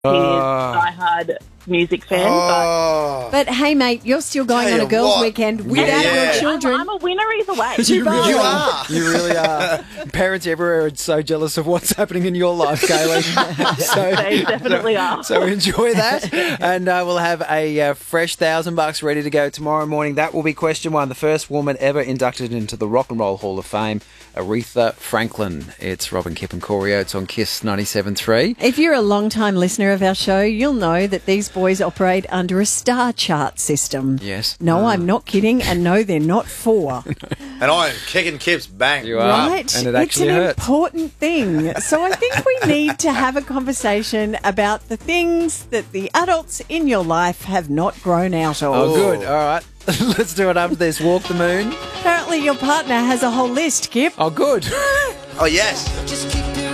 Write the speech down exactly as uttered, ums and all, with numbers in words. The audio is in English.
He is Oh. a diehard music fan. Oh. But hey, mate, you're still going Tell on a you girls' what. weekend without Yeah. your children. I'm, I'm a winner either way. You really You are. are. You really are. Parents everywhere are so jealous of what's happening in your life, Kaylee. so, They definitely are. So enjoy that, and uh, we'll have a uh, fresh thousand bucks ready to go tomorrow morning. That will be question one. The first woman ever inducted into the Rock and Roll Hall of Fame, Aretha Franklin. It's Robin, Kip and Corey Oates on Kiss ninety-seven point three. If you're a long-time listener of our show, you'll know that these boys operate under a star chart system. Yes. No, I'm not kidding, and no, they're not four. And I'm kicking Kip's bang. You are. Right? And it it's actually an hurts. important thing. So I think we need to have a conversation about the things that the adults in your life have not grown out of. Oh, good. All right. Let's do it after this. Walk the moon. Apparently your partner has a whole list, Kip. Oh, Oh, good. Oh, yes. Just keep